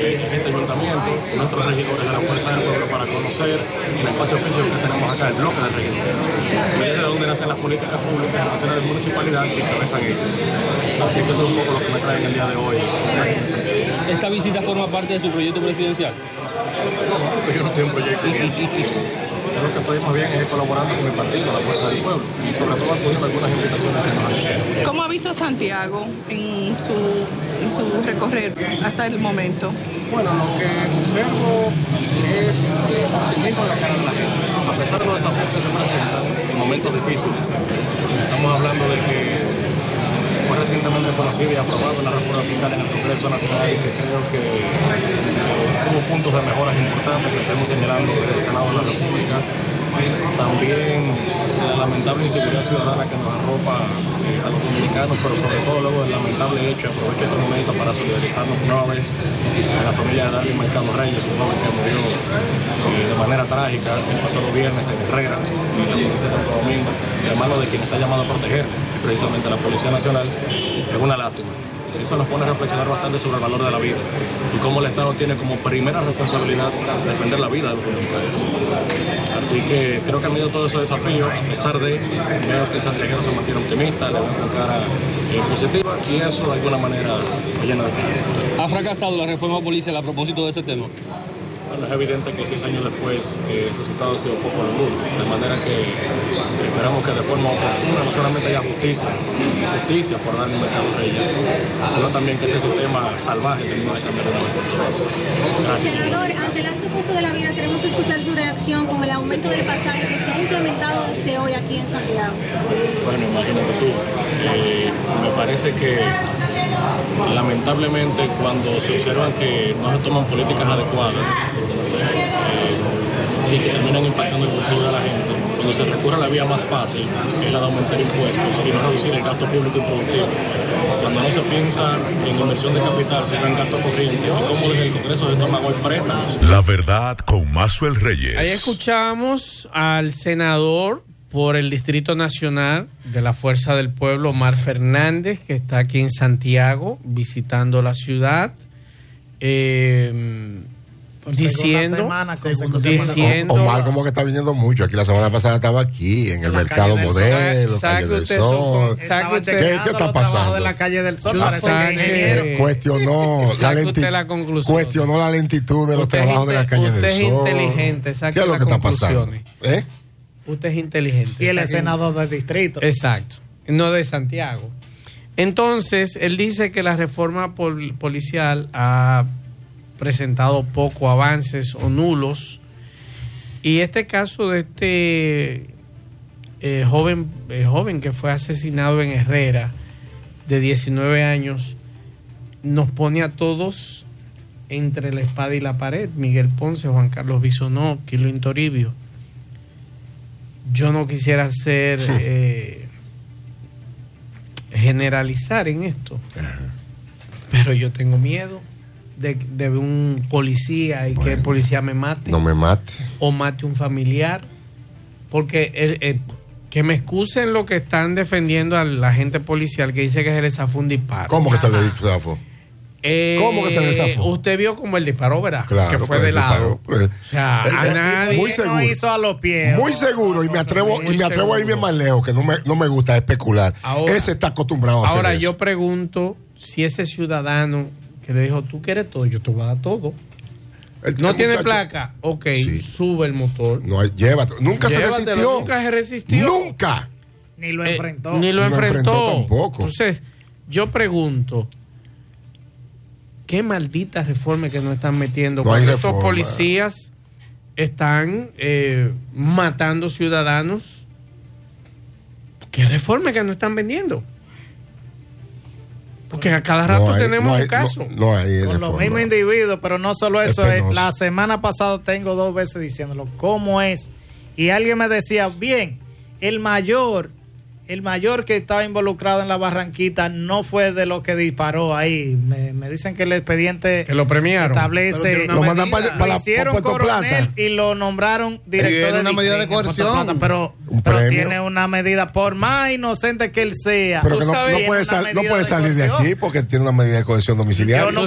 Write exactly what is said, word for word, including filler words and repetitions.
en este ayuntamiento, nuestros regidores de la Fuerza del Pueblo, para conocer el espacio físico que tenemos acá, el bloque de regidores. Y es de donde nacen las políticas públicas en materia de municipalidad que encabezan ellos. Así que eso es un poco lo que me traen el día de hoy. ¿Esta visita forma parte de su proyecto presidencial? No, yo no estoy en proyecto. Yo lo que estoy más bien es colaborando con mi partido, la Fuerza del Pueblo, y sobre todo acudiendo a algunas invitaciones que nos han hecho. ¿Cómo ha visto a Santiago en su, en su recorrer hasta el momento? Bueno, lo que observo es optimismo en la cara de la gente, a pesar de los desafíos que se presentan en momentos difíciles. Estamos hablando de que fue recientemente conocido y aprobado la reforma fiscal en el Congreso Nacional, y que creo que eh, tuvo puntos de mejoras importantes que estamos señalando desde el Senado de la República. También la lamentable inseguridad ciudadana que nos arropa eh, a los dominicanos, pero sobre todo luego del lamentable hecho. Aprovecho este momento para solidarizarnos una vez a la familia de Darwin Mercado Reyes, un joven que murió eh, de manera trágica el pasado viernes en Herrera, en la provincia de Santo Domingo, de mano de quien está llamado a proteger precisamente la Policía Nacional. Es una lástima. Eso nos pone a reflexionar bastante sobre el valor de la vida y cómo el Estado tiene como primera responsabilidad defender la vida de los dominicanos. Así que creo que en medio de todos esos desafíos, a pesar de veo que el santiaguero se mantiene optimista, le da una cara eh, positiva, y eso de alguna manera me llena de esperanza. ¿Ha fracasado la reforma policial a propósito de ese tema? Bueno, es evidente que seis años después eh, el resultado ha sido poco alguno, de manera que esperamos que de forma oportuna no solamente haya justicia, justicia por darle un mercado a ellos, sino también que este sistema salvaje termine de cambiar de una vez por todas. Gracias. Senador, ante el alto costo de la vida, queremos escuchar su reacción con el aumento del pasaje que se ha implementado desde hoy aquí en Santiago. Bueno, imagínate tú, eh, me parece que lamentablemente cuando se observan que no se toman políticas adecuadas eh, y que terminan impactando el bolsillo de la gente, cuando se recurre a la vía más fácil, que es la de aumentar impuestos y no reducir el gasto público y productivo, cuando no se piensa en inversión de capital, sino en gasto corriente, y cómo desde el Congreso se toman hoy préstamos. La verdad con Maxwell Reyes. Ahí escuchamos al senador por el Distrito Nacional de la Fuerza del Pueblo, Omar Fernández, que está aquí en Santiago visitando la ciudad, eh, diciendo, semana, diciendo Omar como que está viniendo mucho. Aquí la semana pasada estaba aquí en el mercado modelo, calle del Sol. ¿Qué, ¿Qué está pasando? De la calle del Sol, que cuestionó la, lenti la cuestionó la lentitud de los usted trabajos de la calle del Sol. Usted es inteligente, ¿qué es lo que está pasando? ¿Eh? Usted es inteligente. Y él es senador del distrito. Exacto, no de Santiago. Entonces, él dice que la reforma pol policial ha presentado poco avances o nulos. Y este caso de este eh, joven, eh, joven que fue asesinado en Herrera, de diecinueve años, nos pone a todos entre la espada y la pared. Miguel Ponce, Juan Carlos Bisonó, Quilín Toribio. Yo no quisiera ser eh, generalizar en esto, pero yo tengo miedo de, de un policía y bueno, que el policía me mate. No me mate. O mate un familiar. Porque el, el, que me excusen lo que están defendiendo a la gente policial que dice que se le zafó un disparo. ¿Cómo que se le zafó? Eh, ¿Cómo que se le zafó? Usted vio como el disparó, ¿verdad? Claro, que fue pues de lado. Pues, o sea, eh, a eh, nadie. Muy seguro. No hizo a los pies. Muy seguro, y me atrevo, y me atrevo a irme más lejos, que no me, no me gusta especular. Ahora, ese está acostumbrado a hacer Ahora eso. yo pregunto si ese ciudadano que le dijo, tú quieres todo, yo te voy a dar todo. El, no el tiene muchacho, placa, ok, sí. Sube el motor. No, llévatelo. Nunca Llévatelo, se resistió. Nunca se resistió. Nunca. Ni lo enfrentó. Eh, ni lo, ni enfrentó. lo enfrentó tampoco. Entonces, yo pregunto, ¿qué maldita reforma que nos están metiendo? No Cuando hay estos reforma. policías están eh, matando ciudadanos. ¿Qué reforma que nos están vendiendo? Porque a cada rato no hay, tenemos no hay, un caso. No, no hay con los mismos individuos, pero no solo eso. Es es, la semana pasada tengo dos veces diciéndolo. ¿Cómo es? Y alguien me decía, bien, el mayor, el mayor que estaba involucrado en la Barranquita no fue de lo que disparó ahí. Me, me dicen que el expediente que lo premiaron. Establece. Lo mandan para, para lo hicieron Puerto coronel Plata. Y lo nombraron director de una medida de coerción. Plata, pero, pero tiene una medida, por más inocente que él sea. Pero que no, no, puede, sal, no puede salir de, de aquí porque tiene una medida de coerción domiciliaria. Yo no